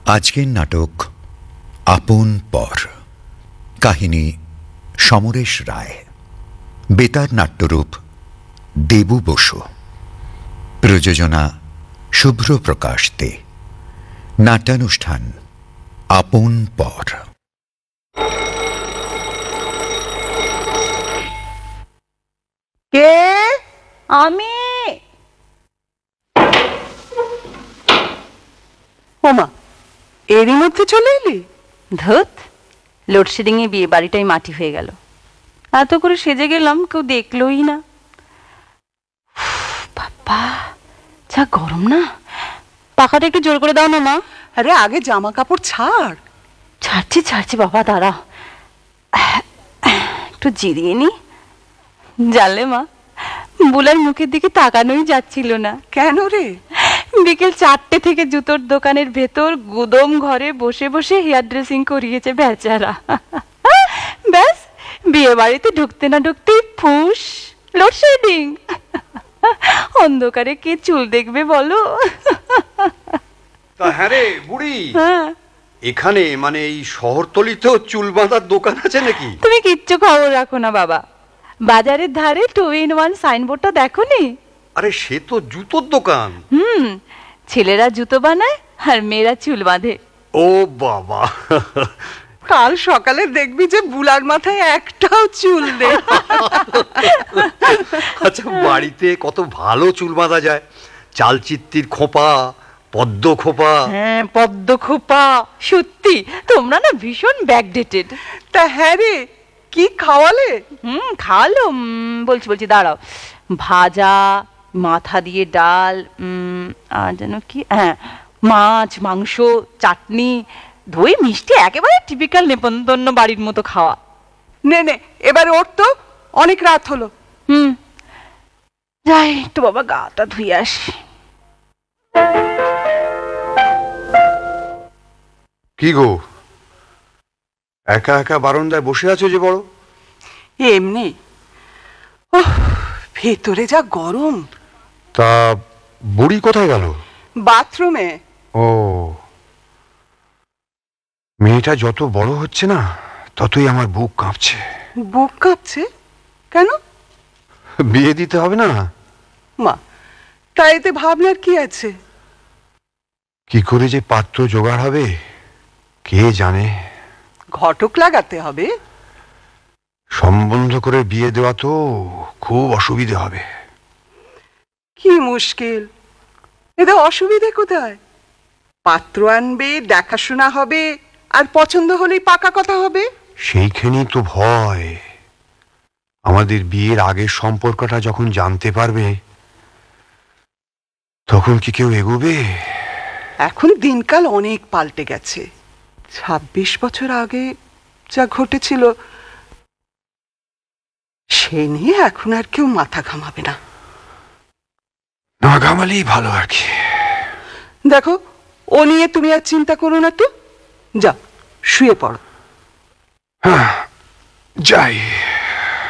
আজকের নাটক আপন পর। কাহিনী সমরেশ রায়। বেতার নাট্যরূপ দেবু বসু। প্রযোজনা শুভ্র প্রকাশ দে। নাট্যানুষ্ঠান আপন পর। কে? আমি। ওমা, এরই মধ্যে চলে এলি? ধুত, লোডশেডিং এ বিয়ে বাড়িটাই মাটি হয়ে গেল। এত করে সেজে গেলাম, কেউ দেখলোই না। বাবা, যা গরম না! পাখাটা একটু জোর করে দাও না মা। আরে আগে জামা কাপড় ছাড়। ছাড়ছি বাবা, দাঁড়া একটু জিরিয়ে নি। জানলে মা, বুলার মুখের দিকে তাকানোই যাচ্ছিল না। কেন রে? বিকেল 4টে থেকে জুতোর দোকানের ভেতর গুদম ঘরে বসে বসে হেয়ার ড্রেসিং করিয়েছে বেচারা। ব্যাস, বিয়ে বাড়িতে ঢুকতে না ঢুকতেই ফুস লোডশেডিং। অন্ধকারে কে চুল দেখবে বলো? তা হ্যাঁ রে বুড়ি, হ্যাঁ, এখানে মানে এই শহরতলিতেও চুল বাঁধার দোকান আছে নাকি? তুমি কিচ্ছু খবর রাখো না বাবা। বাজারের ধারে 2-in-1 সাইনবোর্ডটা দেখোনি? আরে সে তো জুতোর দোকান। ছেলেরা জুতো বানায় আর মেয়েরা চুল বাঁধে। ও বাবা, কাল সকালে দেখবি যে বুলার মাথায় একটাও চুল নেই। আচ্ছা, বাড়িতে কত ভালো চুল বাঁধা যায়। চালচিত্তির খোপা, পদ্ম খোপা। হ্যাঁ, পদ্ম খোপা। সত্যি তোমরা না ভীষণ ব্যাকডেটেড। তা হ্যাঁ রে, কি খাওয়ালে? খাওয়ালো, বলছি দাঁড়াও। ভাজা, মাথা দিয়ে ডাল, আর যেন কি, হ্যাঁ, মাছ, মাংস, চাটনি, দই, মিষ্টি, একেবারে টিপিক্যাল নেপন্তন্ন বাড়ির মতো খাওয়া। নে এবার ওঠ তো, অনেক রাত হলো। যাই একটু বাবা, গাটা ধুয়ে আসি। কি গো, একা একা বারান্দায় বসে আছো যে? বড় এমনি। ভেতরে যা গরম। তা বুড়ি কোথায় গেল? বাথরুমে। ও, মেয়েটা যত বড় হচ্ছে না ততই আমার বুক কাঁপছে। বুক কাঁপছে কেন? বিয়ে দিতে হবে না? মা, তা এতে ভাবনার কি আছে? কি করে যে পাত্র জোগাড় হবে কে জানে। ঘটক লাগাতে হবে। সম্বন্ধ করে বিয়ে দেওয়া তো খুব অসুবিধে হবে। কি মুশকিল! এতে অসুবিধে কোথায়? পাত্র আনবে, দেখাশোনা হবে, আর পছন্দ হলেই পাকা কথা হবে। সেইখানেই তো ভয়। আমাদের বিয়ের আগের সম্পর্কটা যখন জানতে পারবে তখন কি কেউ এগোবে? এখন দিনকাল অনেক পাল্টে গেছে। 26 বছর আগে যা ঘটেছিল সে নিয়ে এখন আর কেউ মাথা ঘামাবে না। না ঘামালেই ভালো আর কি। দেখো, ও নিয়ে তুমি আর চিন্তা করো না তো। যাও, শুয়ে পড়ো। হ্যাঁ, যাই।